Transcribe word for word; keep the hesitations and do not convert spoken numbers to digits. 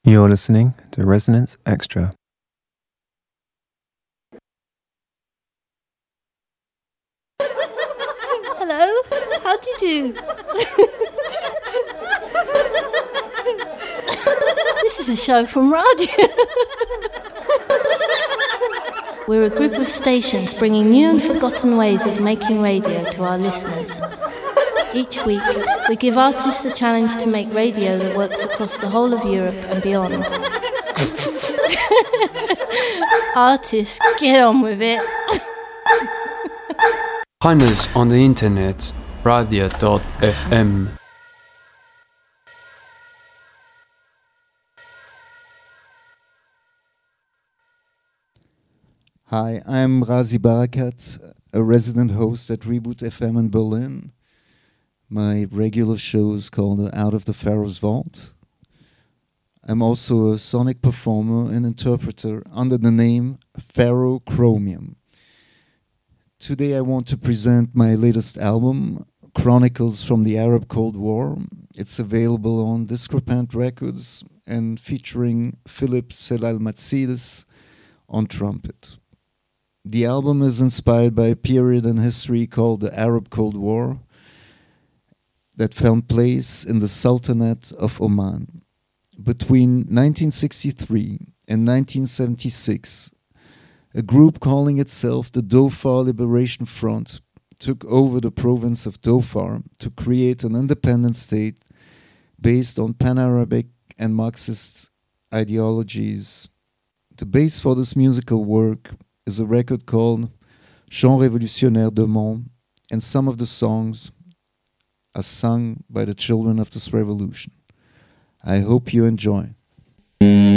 You're listening to Resonance Extra. Hello, how do you do? This is a show from radio. We're a group of stations bringing new and forgotten ways of making radio to our listeners. Each week, we give artists the challenge to make radio that works across the whole of Europe and beyond. Artists, get on with it. Find us on the internet, radio dot f m. Hi, I'm Razi Barakat, a resident host at Reboot F M in Berlin. My regular show is called Out of the Pharaoh's Vault. I'm also a sonic performer and interpreter under the name Pharaoh Chromium. Today I want to present my latest album, Chronicles from the Arab Cold War. It's available on Discrepant Records and featuring Philip Selalmatsides on trumpet. The album is inspired by a period in history called the Arab Cold War that found place in the Sultanate of Oman. Between nineteen sixty-three and nineteen seventy-six, a group calling itself the Dhofar Liberation Front took over the province of Dhofar to create an independent state based on Pan-Arabic and Marxist ideologies. The base for this musical work is a record called Chants Révolutionnaires de Mons, and some of the songs are sung by the children of this revolution. I hope you enjoy.